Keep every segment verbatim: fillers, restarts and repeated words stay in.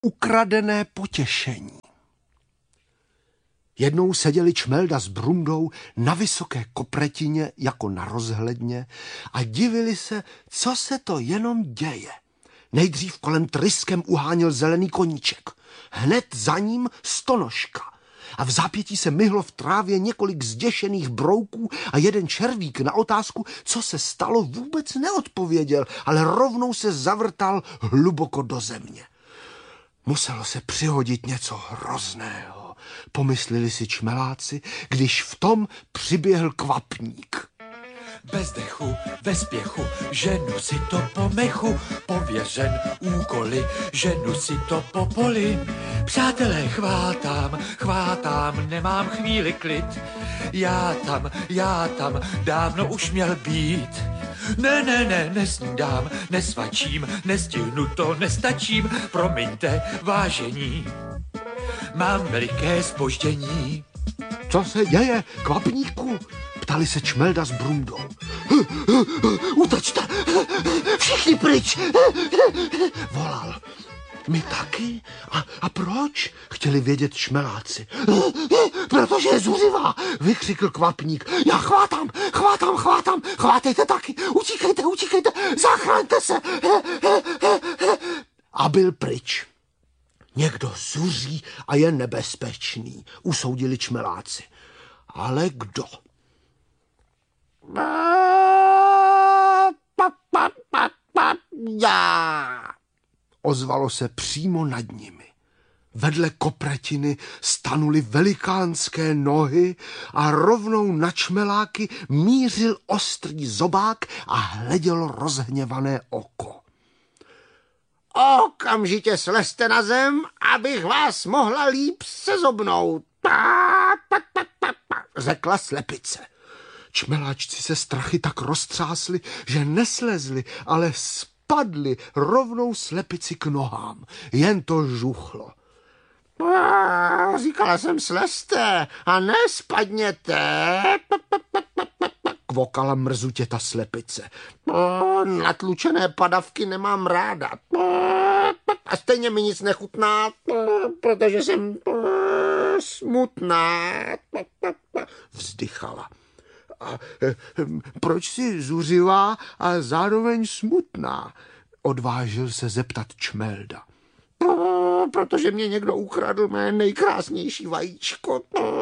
Ukradené potěšení. Jednou seděli Čmelda s Brundou na vysoké kopretině jako na rozhledně a divili se, co se to jenom děje. Nejdřív kolem tryskem uháněl zelený koníček, hned za ním stonožka a v zápětí se myhlo v trávě několik zděšených brouků a jeden červík na otázku, co se stalo, vůbec neodpověděl, ale rovnou se zavrtal hluboko do země. Muselo se přihodit něco hrozného, pomysleli si čmeláci, když v tom přiběhl kvapník. Bez dechu, ve spěchu, ženu si to po mechu, pověřen úkoly, ženu si to po poli. Přátelé, chvátám, chvátám, nemám chvíli klid. Já tam, já tam, dávno už měl být. Ne, ne, ne, nesnídám, nesvačím, nestihnu to, nestačím, promiňte, vážení. Mám veliké zpoždění. Co se děje, kvapníku? Ptali se Čmelda s Brundou. Utečte, všichni pryč, volal. My taky? A, a proč? Chtěli vědět čmeláci. Protože je zuřivá, vykřikl kvapník. Já chvátám, chvátám, chvátám, chvátejte taky, utíkejte, utíkejte, zachraňte se. A byl pryč. Někdo zuří a je nebezpečný, usoudili čmeláci. Ale kdo? Já! Ozvalo se přímo nad nimi. Vedle kopretiny stanuly velikánské nohy a rovnou na čmeláky mířil ostrý zobák a hledělo rozhněvané oko. Okamžitě slezte na zem, abych vás mohla líp sezobnout, řekla slepice. Čmeláčci se strachy tak roztřásli, že neslezli, ale spadli rovnou slepici k nohám. Jen to žuchlo. Říkala jsem, slezte a nespadněte, kvokala mrzutě ta slepice. Natlučené padavky nemám ráda. A stejně mi nic nechutná, protože jsem smutná, vzdychala. A proč jsi zuřivá a zároveň smutná? Odvážil se zeptat Čmelda. Protože mě někdo ukradl mé nejkrásnější vajíčko.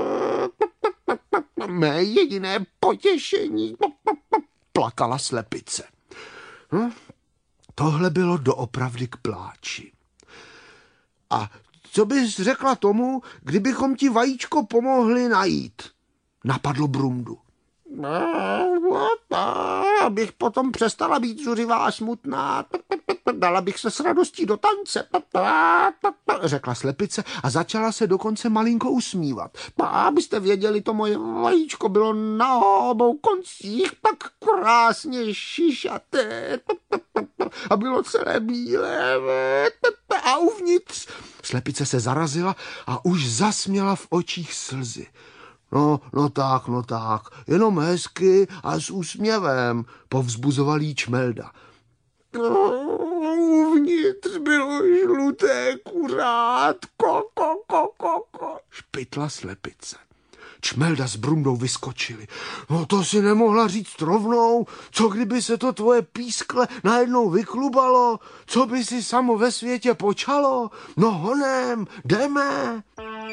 Mé jediné potěšení, plakala slepice. Hm? Tohle bylo doopravdy k pláči. A co bys řekla tomu, kdybychom ti vajíčko pomohli najít? Napadlo Brundu. Abych potom přestala být zuřivá a smutná. Dala bych se s radostí do tance, řekla slepice a začala se dokonce malinko usmívat. Abyste věděli, to moje vajíčko bylo na obou koncích tak krásně šišaté a bylo celé bílé a uvnitř. Slepice se zarazila a už zasměla v očích slzy. No, no tak, no tak, jenom hezky a s úsměvem, povzbuzoval jí Čmelda. Uvnitř bylo žluté kuřátko, ko, ko, ko, ko, špitla slepice. Čmelda s Brundou vyskočili. No to si nemohla říct rovnou, co kdyby se to tvoje pískle najednou vyklubalo, co by si samo ve světě počalo? No honem, jdeme.